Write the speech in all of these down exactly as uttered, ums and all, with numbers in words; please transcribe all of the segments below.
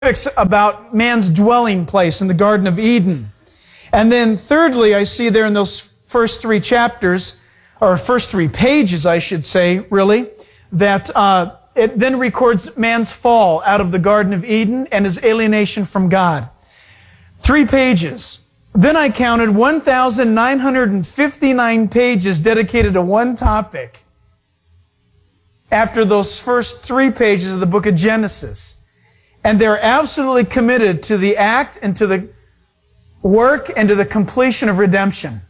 about man's dwelling place in the Garden of Eden. And then thirdly, I see there in those first three chapters, or first three pages, I should say, really, that uh, it then records man's fall out of the Garden of Eden and his alienation from God. Three pages. Then I counted one thousand nine hundred fifty-nine pages dedicated to one topic after those first three pages of the book of Genesis. And they're absolutely committed to the act and to the work and to the completion of redemption.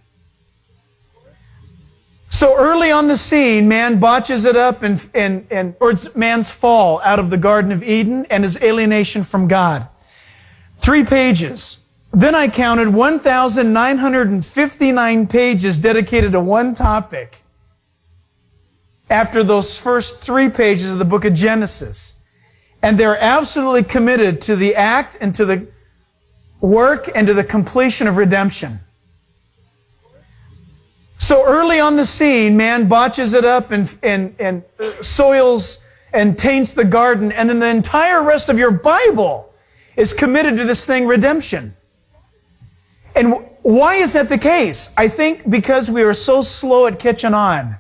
So early on the scene, man botches it up and, and, and or it's man's fall out of the Garden of Eden and his alienation from God. Three pages. Then I counted one thousand nine hundred fifty-nine pages dedicated to one topic after those first three pages of the book of Genesis. And they're absolutely committed to the act and to the work and to the completion of redemption. So early on the scene, man botches it up and, and, and soils and taints the garden, and then the entire rest of your Bible is committed to this thing, redemption. And why is that the case? I think because we are so slow at catching on.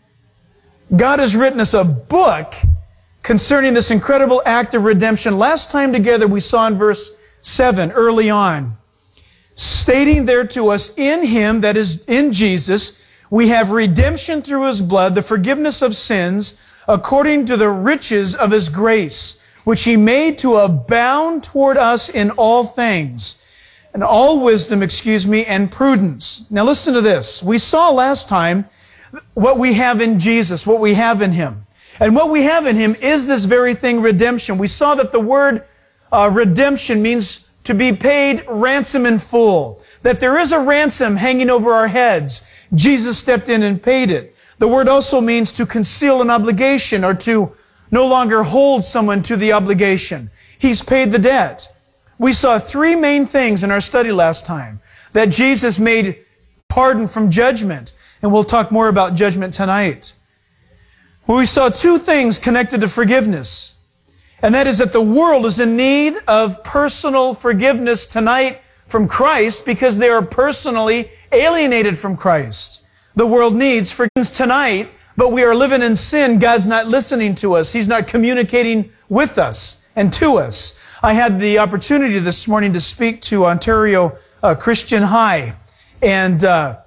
God has written us a book concerning this incredible act of redemption. Last time together we saw in verse seven, early on, stating there to us, in Him, that is in Jesus, we have redemption through His blood, the forgiveness of sins, according to the riches of His grace, which He made to abound toward us in all things, and all wisdom, excuse me, and prudence. Now listen to this. We saw last time what we have in Jesus, what we have in Him. And what we have in Him is this very thing, redemption. We saw that the word uh, redemption means to be paid ransom in full. That there is a ransom hanging over our heads. Jesus stepped in and paid it. The word also means to conceal an obligation or to no longer hold someone to the obligation. He's paid the debt. We saw three main things in our study last time. That Jesus made pardon from judgment. And we'll talk more about judgment tonight. We saw two things connected to forgiveness. And that is that the world is in need of personal forgiveness tonight from Christ because they are personally alienated from Christ. The world needs forgiveness tonight, but we are living in sin. God's not listening to us. He's not communicating with us and to us. I had the opportunity this morning to speak to Ontario uh, Christian High, and uh,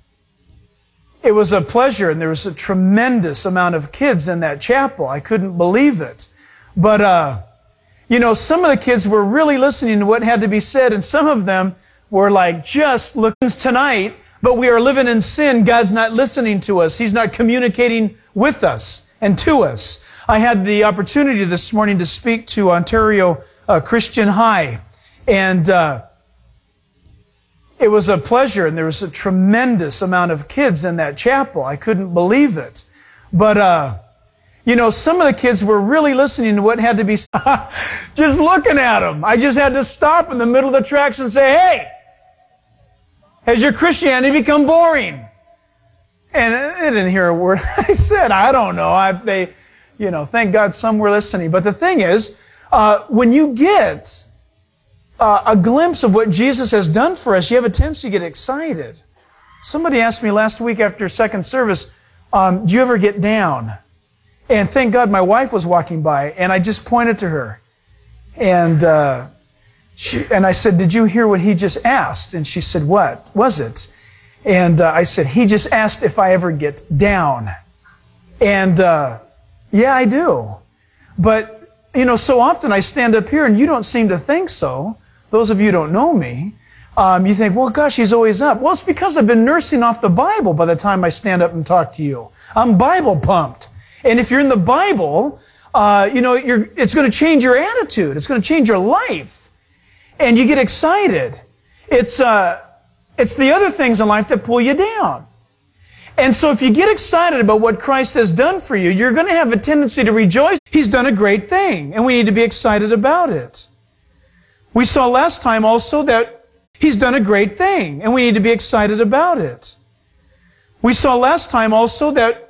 it was a pleasure, and there was a tremendous amount of kids in that chapel. I couldn't believe it. But, uh, you know, some of the kids were really listening to what had to be said, and some of them were like, just looking tonight, but we are living in sin. God's not listening to us. He's not communicating with us and to us. I had the opportunity this morning to speak to Ontario uh, Christian High, and uh, it was a pleasure, and there was a tremendous amount of kids in that chapel. I couldn't believe it. But, uh, you know, some of the kids were really listening to what had to be said. Just looking at them. I just had to stop in the middle of the tracks and say, hey, has your Christianity become boring? And they didn't hear a word I said. I don't know. I, they, you know, thank God some were listening. But the thing is, uh, when you get Uh, a glimpse of what Jesus has done for us, you have a tendency to get excited. Somebody asked me last week after second service, um, do you ever get down? And thank God my wife was walking by, and I just pointed to her. And uh, she, and I said, did you hear what he just asked? And she said, what was it? And uh, I said, he just asked if I ever get down. And uh, yeah, I do. But, you know, so often I stand up here, and you don't seem to think so. Those of you who don't know me, um, you think, well, gosh, he's always up. Well, it's because I've been nursing off the Bible by the time I stand up and talk to you. I'm Bible pumped. And if you're in the Bible, uh, you know, you're, it's going to change your attitude. It's going to change your life. And you get excited. It's, uh, it's the other things in life that pull you down. And so if you get excited about what Christ has done for you, you're going to have a tendency to rejoice. He's done a great thing, and we need to be excited about it. We saw last time also that He's done a great thing, and we need to be excited about it. We saw last time also that